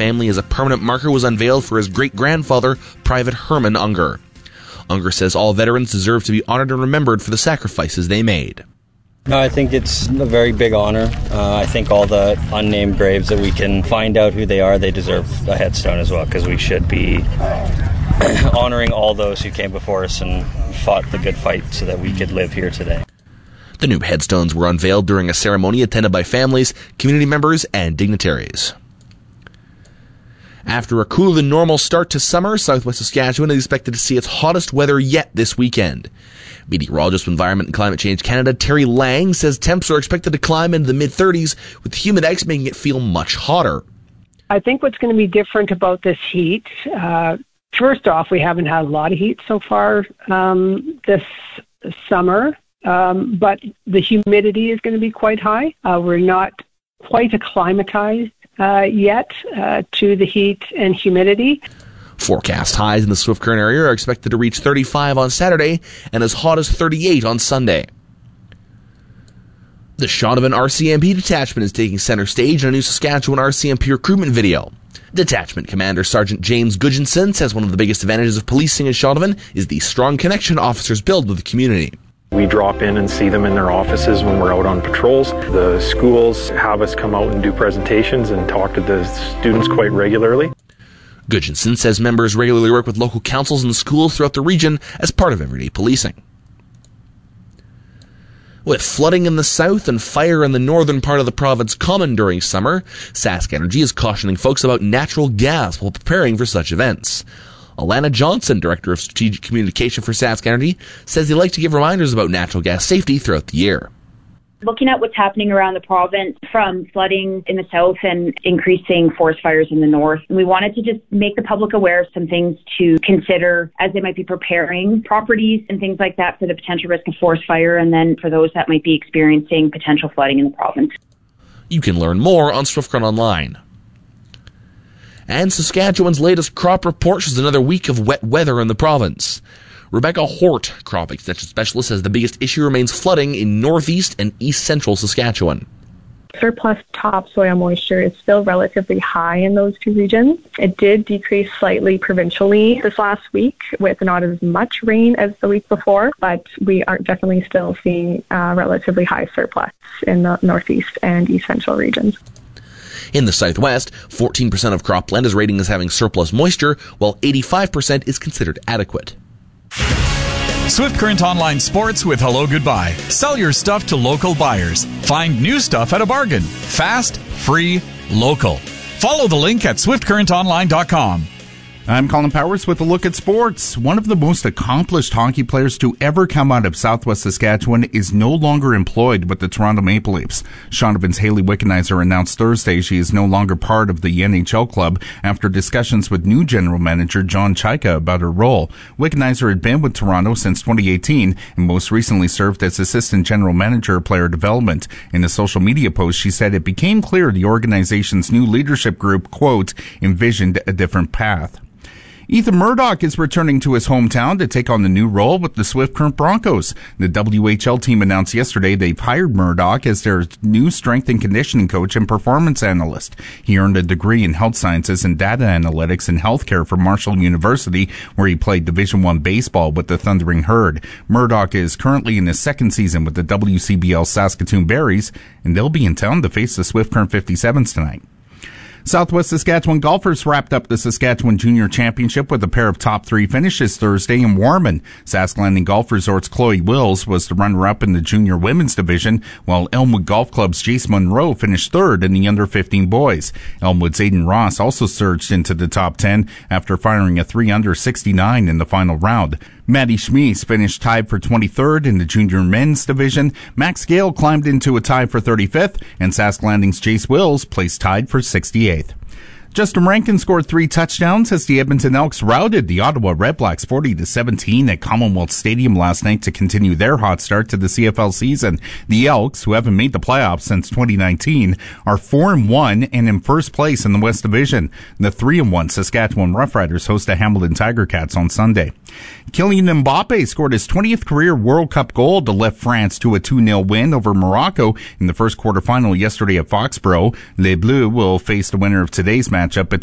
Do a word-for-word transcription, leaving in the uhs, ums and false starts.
family as a permanent marker was unveiled for his great-grandfather, Private Herman Unger. Unger says all veterans deserve to be honored and remembered for the sacrifices they made. No, I think it's a very big honor. Uh, I think all the unnamed graves that we can find out who they are, they deserve a headstone as well, because we should be honoring all those who came before us and fought the good fight so that we could live here today. The new headstones were unveiled during a ceremony attended by families, community members, and dignitaries. After a cooler than normal start to summer, Southwest Saskatchewan is expected to see its hottest weather yet this weekend. Meteorologist with Environment and Climate Change Canada, Terry Lang, says temps are expected to climb into the mid-thirties, with Humidex making it feel much hotter. I think what's going to be different about this heat, uh, first off, we haven't had a lot of heat so far um, this summer, um, but the humidity is going to be quite high. Uh, we're not quite acclimatized uh, yet uh, to the heat and humidity. Forecast highs in the Swift Current area are expected to reach thirty-five on Saturday and as hot as thirty-eight on Sunday. The Shaunavon R C M P detachment is taking center stage in a new Saskatchewan R C M P recruitment video. Detachment Commander Sergeant James Gudjonson says one of the biggest advantages of policing in Shaunavon is the strong connection officers build with the community. We drop in and see them in their offices when we're out on patrols. The schools have us come out and do presentations and talk to the students quite regularly. Gudjonson says members regularly work with local councils and schools throughout the region as part of everyday policing. With flooding in the south and fire in the northern part of the province common during summer, Sask Energy is cautioning folks about natural gas while preparing for such events. Alana Johnson, Director of Strategic Communication for Sask Energy, says they like to give reminders about natural gas safety throughout the year. Looking at what's happening around the province, from flooding in the south and increasing forest fires in the north, we wanted to just make the public aware of some things to consider as they might be preparing properties and things like that for the potential risk of forest fire, and then for those that might be experiencing potential flooding in the province. You can learn more on Swift Current Online. And Saskatchewan's latest crop report shows another week of wet weather in the province. Rebecca Hort, crop extension specialist, says the biggest issue remains flooding in northeast and east central Saskatchewan. Surplus topsoil moisture is still relatively high in those two regions. It did decrease slightly provincially this last week with not as much rain as the week before, but we are definitely still seeing uh, relatively high surplus in the northeast and east central regions. In the southwest, fourteen percent of cropland is rating as having surplus moisture, while eighty-five percent is considered adequate. Swift Current Online Sports with Hello Goodbye. Sell your stuff to local buyers. Find new stuff at a bargain. Fast, free, local. Follow the link at swift current online dot com. I'm Colin Powers with a look at sports. One of the most accomplished hockey players to ever come out of Southwest Saskatchewan is no longer employed with the Toronto Maple Leafs. Shaunavon's Hayley Wickenheiser announced Thursday she is no longer part of the N H L club after discussions with new general manager John Chaika about her role. Wickenheiser had been with Toronto since twenty eighteen and most recently served as assistant general manager of player development. In a social media post, she said it became clear the organization's new leadership group, quote, envisioned a different path. Ethan Murdoch is returning to his hometown to take on the new role with the Swift Current Broncos. The W H L team announced yesterday they've hired Murdoch as their new strength and conditioning coach and performance analyst. He earned a degree in health sciences and data analytics and healthcare from Marshall University, where he played Division One baseball with the Thundering Herd. Murdoch is currently in his second season with the W C B L Saskatoon Berries, and they'll be in town to face the Swift Current fifty-sevens tonight. Southwest Saskatchewan golfers wrapped up the Saskatchewan Junior Championship with a pair of top three finishes Thursday in Warman. Sask Landing Golf Resort's Chloe Wills was the runner-up in the junior women's division, while Elmwood Golf Club's Jace Monroe finished third in the under fifteen boys. Elmwood's Aiden Ross also surged into the top ten after firing a three under sixty-nine in the final round. Maddie Schmies finished tied for twenty-third in the junior men's division. Max Gale climbed into a tie for thirty-fifth, and Sask Landing's Jace Wills placed tied for sixty-eighth. Justin Rankin scored three touchdowns as the Edmonton Elks routed the Ottawa Redblacks forty to seventeen at Commonwealth Stadium last night to continue their hot start to the C F L season. The Elks, who haven't made the playoffs since twenty nineteen, are four and one and in first place in the West Division. The three and one Saskatchewan Roughriders host the Hamilton Tiger Cats on Sunday. Kylian Mbappe scored his twentieth career World Cup goal to lift France to a two nil win over Morocco in the first quarterfinal yesterday at Foxborough. Les Bleus will face the winner of today's matchup